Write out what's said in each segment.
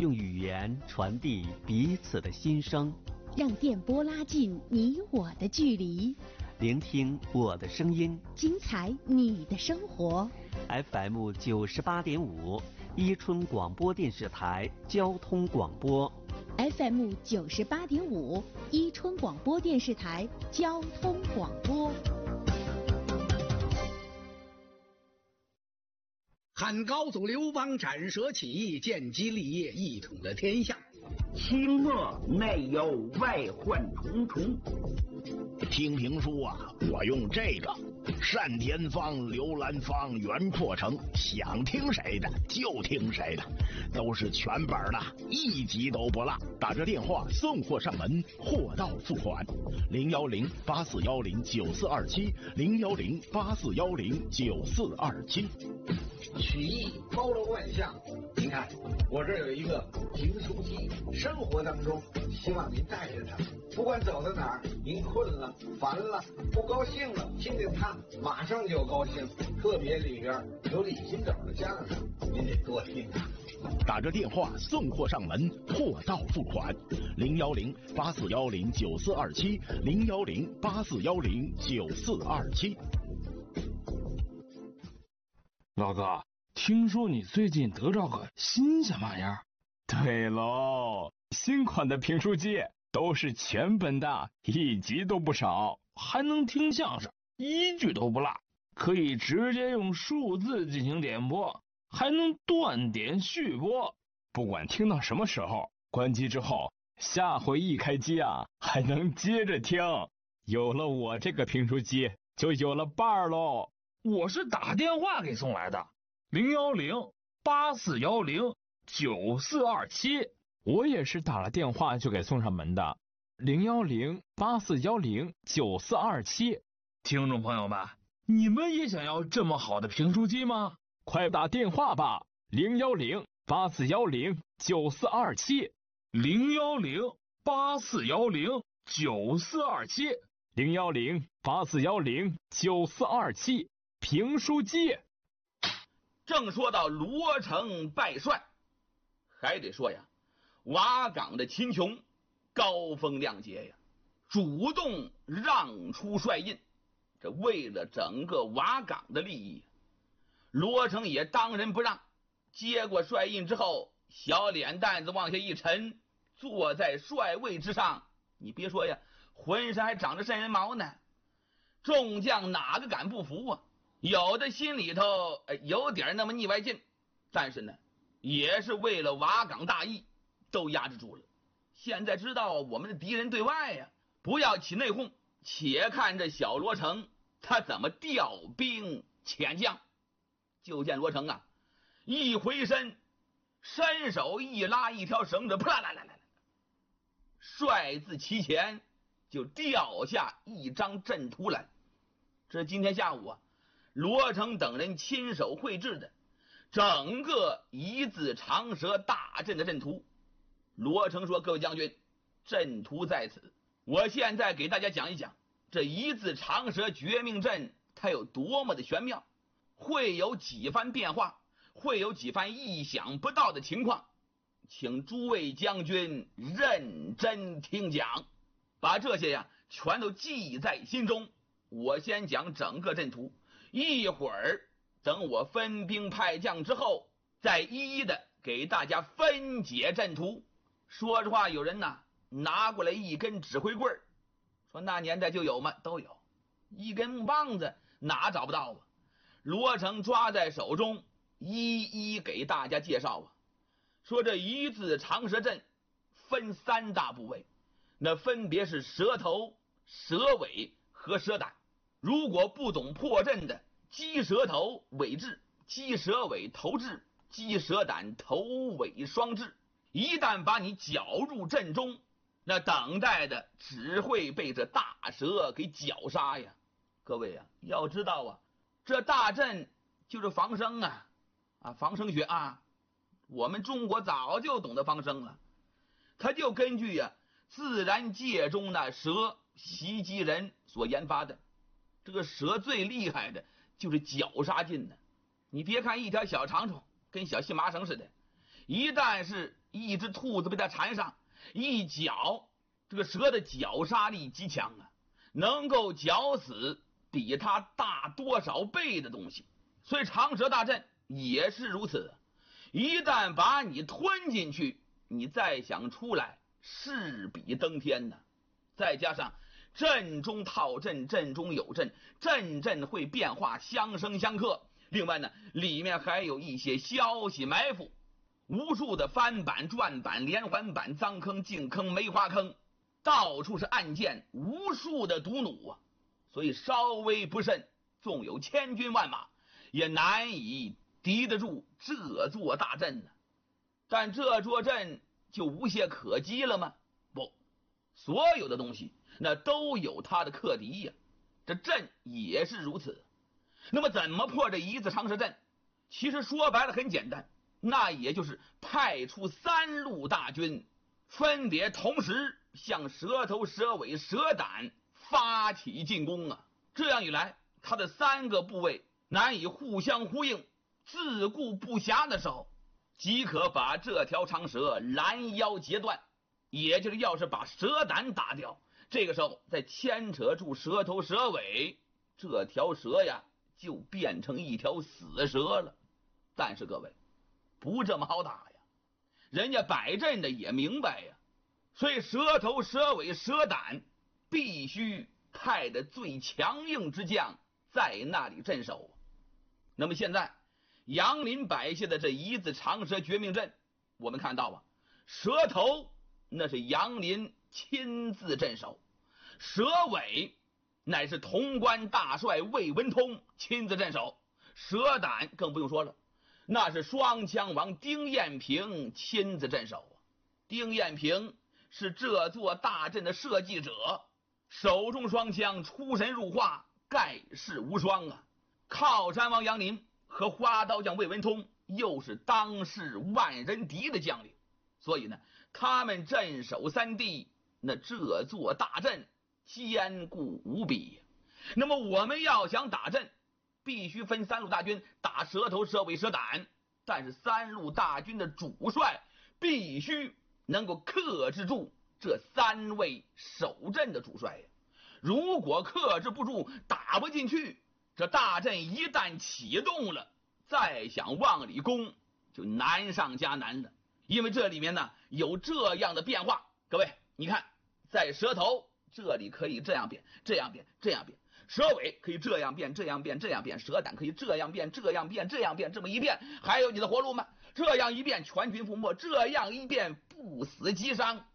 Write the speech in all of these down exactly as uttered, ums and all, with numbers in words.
用语言传递彼此的心声， 让电波拉近你我的距离， 聆听我的声音， 精彩你的生活。 F M 九十八点五，伊春广播电视台交通广播。 F M 九十八点五，伊春广播电视台交通广播。 汉高祖刘邦斩蛇起义，建基立业，一统了天下。 清末内忧外患重重。 听评书啊，我用这个单田芳、刘兰芳、袁阔成，想听谁的就听谁的，都是全本的，一集都不落。打这电话送货上门，货到付款。零幺零八四幺零九四二七，零幺零八四幺零九四二七。 曲艺包罗万象，您看我这有一个评书机，生活当中希望您带着它，不管走到哪儿，您困了、烦了、不高兴了，听听它，马上就高兴。特别里边有李金斗的相声，您得多听它。 打着电话送货上门，货到付款。零幺零八四幺零九四二七，零幺零八四幺零九四二七。 老哥，听说你最近得着个新鲜玩意儿？ 对喽，新款的评书机都是全本的，一集都不少， 还能听相声，一句都不落，可以直接用数字进行点播，还能断点续播。 不管听到什么时候，关机之后，下回一开机啊，还能接着听。有了我这个评书机，就有了伴儿喽。 我是打电话给送来的，零幺零八四幺零九四二七。 我也是打了电话就给送上门的，零幺零八四幺零九四二七。 听众朋友们，你们也想要这么好的评书机吗？ 快打电话吧，零幺零八四幺零九四二七， 零幺零八四幺零九四二七， 零幺零八四幺零九四二七。评书机。 正说到罗成拜帅，还得说呀，瓦岗的秦琼高风亮节呀，主动让出帅印，这为了整个瓦岗的利益，罗成也当仁不让，接过帅印之后，小脸蛋子往下一沉，坐在帅位之上。你别说呀，浑身还长着瘆人毛呢。众将哪个敢不服啊？有的心里头有点那么腻歪劲，但是呢，也是为了瓦岗大义，都压制住了。现在知道我们的敌人对外呀，不要起内讧，且看这小罗成他怎么调兵遣将。就见罗成啊，一回身，伸手一拉一条绳子，啪啦啦啦啦，帅字其前就掉下一张阵图来。这是今天下午啊，罗成等人亲手绘制的整个一字长蛇大阵的阵图。罗成说：“各位将军，阵图在此，我现在给大家讲一讲这一字长蛇绝命阵它有多么的玄妙，会有几番变化，会有几番意想不到的情况，请诸位将军认真听讲，把这些呀全都记在心中。我先讲整个阵图，一会儿等我分兵派将之后，再一一的给大家分解阵图。”说实话，有人呐拿过来一根指挥棍，说那年代就有吗？都有。一根木棒子哪找不到啊？罗成抓在手中，一一给大家介绍啊。说这一字长蛇阵分三大部位，那分别是蛇头、蛇尾和蛇胆。如果不懂破阵的，鸡蛇头尾至，鸡蛇尾头至，鸡蛇胆头尾双至，一旦把你搅入阵中，那等待的只会被这大蛇给绞杀呀。各位啊，要知道啊，这大阵就是防身啊，啊，防身学啊，我们中国早就懂得防身了。它就根据啊自然界中那蛇袭击人所研发的。这个蛇最厉害的就是绞杀劲呢。你别看一条小长虫跟小细麻绳似的， 一旦是一只兔子被它缠上，一绞，这个蛇的绞杀力极强啊，能够绞死比它大多少倍的东西。所以长蛇大阵也是如此，一旦把你吞进去，你再想出来势比登天呢。再加上阵中套阵，阵中有阵，阵阵会变化，相生相克。另外呢，里面还有一些消息埋伏，无数的翻板、转板、连环板、脏坑、净坑、梅花坑，到处是暗箭，无数的毒弩啊！所以稍微不慎，纵有千军万马，也难以敌得住这座大阵呢。但这座阵就无懈可击了吗？不，所有的东西那都有它的克敌呀，这阵也是如此。那么怎么破这一字长蛇阵？其实说白了很简单，那也就是派出三路大军，分别同时向蛇头、蛇尾、蛇胆发起进攻啊！这样一来，它的三个部位难以互相呼应，自顾不暇的时候，即可把这条长蛇拦腰截断。也就是要是把蛇胆打掉，这个时候再牵扯住蛇头蛇尾，这条蛇呀就变成一条死蛇了。但是各位，不这么好打呀，人家摆阵的也明白呀，所以蛇头蛇尾蛇胆必须派的最强硬之将在那里镇守。那么现在杨林摆下的这一字长蛇绝命阵，我们看到啊，蛇头那是杨林亲自镇守，蛇尾乃是潼关大帅魏文通亲自镇守，蛇胆更不用说了，那是双枪王丁彦平亲自镇守。丁彦平是这座大阵的设计者，手中双枪出神入化，盖世无双啊！靠山王杨林和花刀将魏文通又是当世万人敌的将领，所以呢，他们镇守三地，那这座大阵坚固无比。那么我们要想打阵，必须分三路大军打蛇头蛇尾蛇胆，但是三路大军的主帅必须能够克制住这三位守阵的主帅呀。如果克制不住，打不进去，这大阵一旦启动了，再想往里攻就难上加难了。因为这里面呢有这样的变化，各位你看，在蛇头这里可以这样变这样变这样变，蛇尾可以这样变这样变这样变，蛇胆可以这样变这样变这样变，这么一变，还有你的活路吗？这样一变全军覆没，这样一变不死即伤。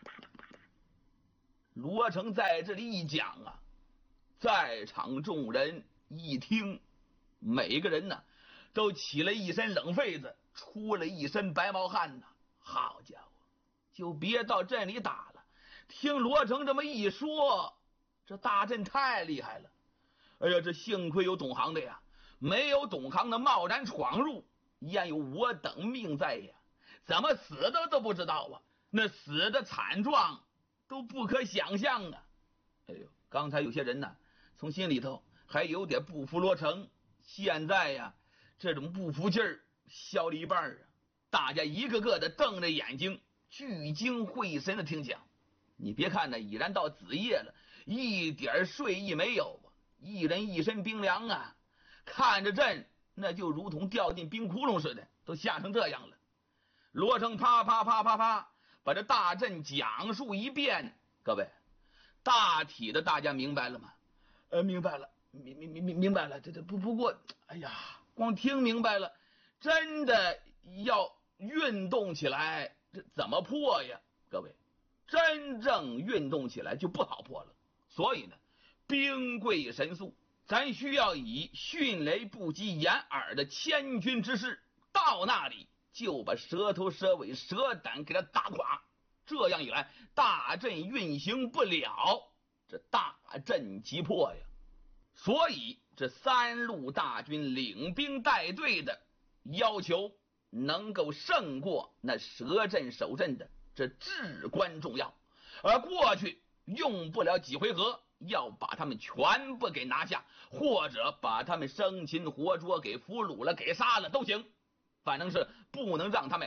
罗成在这里一讲啊，在场众人一听，每个人呢都起了一身冷痱子，出了一身白毛汗呐！好家伙，就别到镇里打了。听罗成这么一说，这大阵太厉害了。哎呀，这幸亏有懂行的呀，没有懂行的贸然闯入，焉有我等命在呀？怎么死的都不知道啊？那死的惨状都不可想象啊！哎呦，刚才有些人呢，从心里头还有点不服罗成，现在呀，这种不服劲儿消了一半啊！大家一个个的瞪着眼睛，聚精会神的听讲。你别看呢，已然到子夜了，一点睡意没有啊，一人一身冰凉啊，看着阵那就如同掉进冰窟窿似的，都吓成这样了。罗成啪啪啪啪啪把这大阵讲述一遍，各位大体的大家明白了吗？呃，明白了，明明明明白了。这这不不过，哎呀，光听明白了，真的要运动起来，这怎么破呀？各位，真正运动起来就不好破了。所以呢，兵贵神速，咱需要以迅雷不及掩耳的千军之势，到那里就把蛇头蛇尾蛇胆给他打垮。这样一来，大阵运行不了，这大阵即破呀。所以这三路大军领兵带队的要求能够胜过那蛇阵守阵的，这至关重要。而过去用不了几回合，要把他们全部给拿下，或者把他们生擒活捉给俘虏了给杀了都行，反正是不能让他们带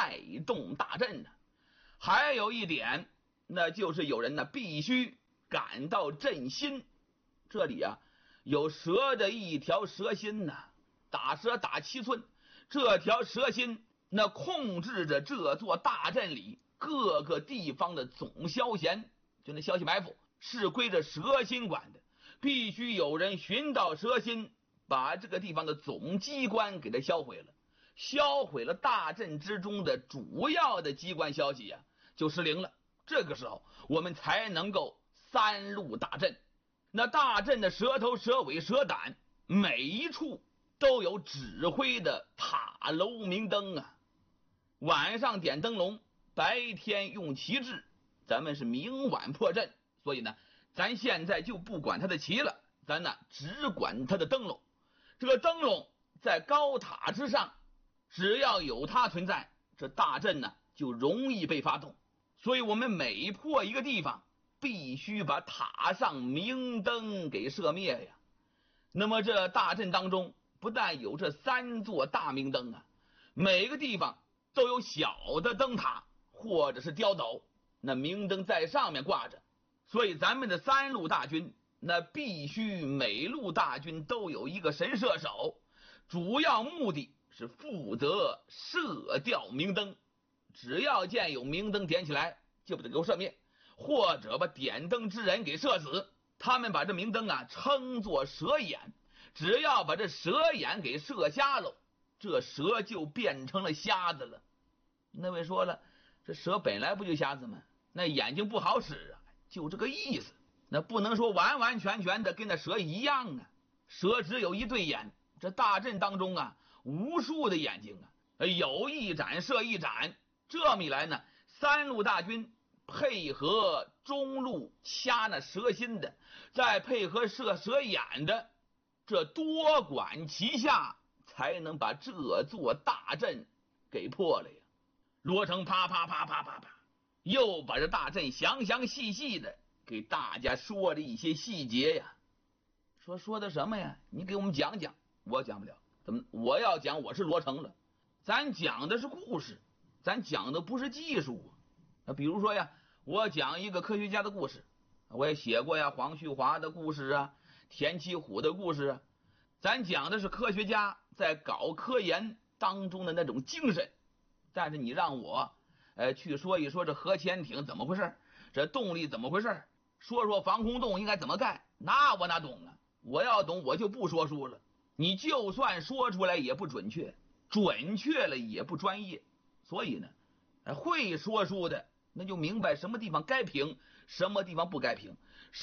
带动大阵呢。还有一点，那就是有人呢必须赶到阵心。这里啊有蛇的一条蛇心呢，打蛇打七寸，这条蛇心那控制着这座大阵里各个地方的总消闲，就那消息埋伏是归着蛇心管的，必须有人寻到蛇心，把这个地方的总机关给它销毁了，销毁了大阵之中的主要的机关消息呀、啊，就失灵了。这个时候我们才能够三路大阵。那大阵的蛇头蛇尾蛇胆每一处都有指挥的塔楼明灯啊，晚上点灯笼，白天用旗帜，咱们是明晚破阵。所以呢咱现在就不管它的旗了，咱呢只管它的灯笼。这个灯笼在高塔之上，只要有它存在，这大阵呢就容易被发动。所以我们每破一个地方，必须把塔上明灯给射灭呀。那么这大阵当中不但有这三座大明灯啊，每个地方都有小的灯塔或者是吊斗，那明灯在上面挂着。所以咱们的三路大军那必须每路大军都有一个神射手，主要目的是负责射吊明灯。只要见有明灯点起来，就把它给我射灭，或者把点灯之人给射死。他们把这明灯啊称作蛇眼，只要把这蛇眼给射瞎了，这蛇就变成了瞎子了。那位说了，这蛇本来不就瞎子吗？那眼睛不好使啊，就这个意思。那不能说完完全全的跟那蛇一样啊，蛇只有一对眼，这大阵当中啊无数的眼睛啊，有一盏射一盏。这么一来呢，三路大军配合中路掐那蛇心的，再配合射蛇眼的，这多管齐下，才能把这座大阵给破了呀。罗成啪啪啪啪啪啪，又把这大阵详详细细的给大家说了一些细节呀。说说的什么呀？你给我们讲讲。我讲不了，怎么我要讲我是罗成了，咱讲的是故事，咱讲的不是技术啊。比如说呀，我讲一个科学家的故事，我也写过呀，黄旭华的故事啊，田七虎的故事啊。咱讲的是科学家在搞科研当中的那种精神。但是你让我呃去说一说这核潜艇怎么回事，这动力怎么回事，说说防空洞应该怎么盖，那我哪懂啊？我要懂我就不说书了。你就算说出来也不准确，准确了也不专业。所以呢会说书的那就明白什么地方该评，什么地方不该评，